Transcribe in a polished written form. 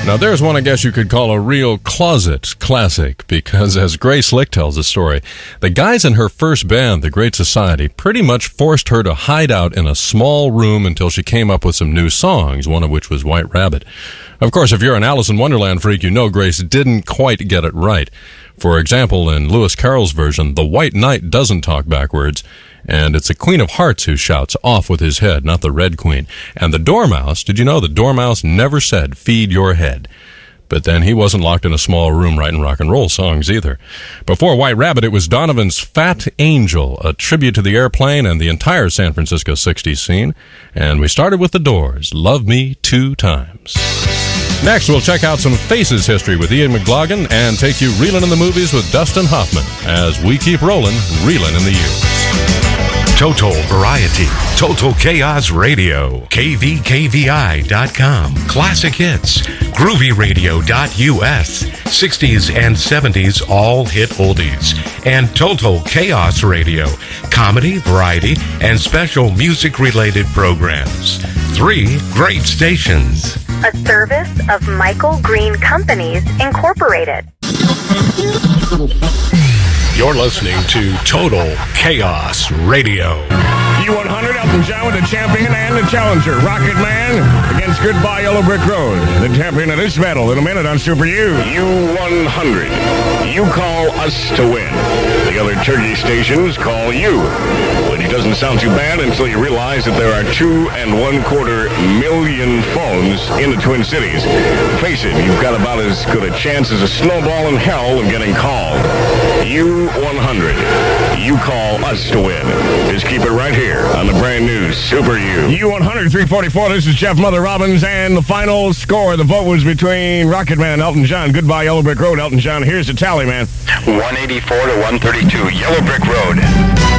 Now, there's one I guess you could call a real closet classic, because as Grace Slick tells the story, the guys in her first band, The Great Society, pretty much forced her to hide out in a small room until she came up with some new songs, one of which was White Rabbit. Of course, if you're an Alice in Wonderland freak, you know Grace didn't quite get it right. For example, in Lewis Carroll's version, the White Knight doesn't talk backwards, and it's the Queen of Hearts who shouts, "Off with his head," not the Red Queen. And the Dormouse, did you know the Dormouse never said, "Feed your head"? But then he wasn't locked in a small room writing rock and roll songs either. Before White Rabbit, it was Donovan's Fat Angel, a tribute to the Airplane and the entire San Francisco 60s scene. And we started with The Doors, "Love Me 2 Times." Next, we'll check out some Faces history with Ian McLaughlin and take you reeling in the movies with Dustin Hoffman as we keep rolling, reeling in the years. Total Variety, Total Chaos Radio, KVKVI.com, Classic Hits, GroovyRadio.us, 60s and 70s all hit oldies, and Total Chaos Radio, comedy, variety, and special music-related programs. 3 great stations. A service of Michael Green Companies, Incorporated. You're listening to Total Chaos Radio. U100, Elton John with the champion and the challenger. Rocket Man against Goodbye Yellow Brick Road. The champion of this battle in a minute on Super U. U100. You call us to win. The other turkey stations call you. But it doesn't sound too bad until you realize that there are 2.25 million phones in the Twin Cities. Face it, you've got about as good a chance as a snowball in hell of getting called. U100. You call us to win. Just keep it right here on the brand new Super U. U100, 344. This is Jeff Mother Robbins, and the final score. The vote was between Rocket Man and Elton John. Goodbye Yellow Brick Road. Elton John, here's the tally, man. 184 to 132. Yellow Brick Road.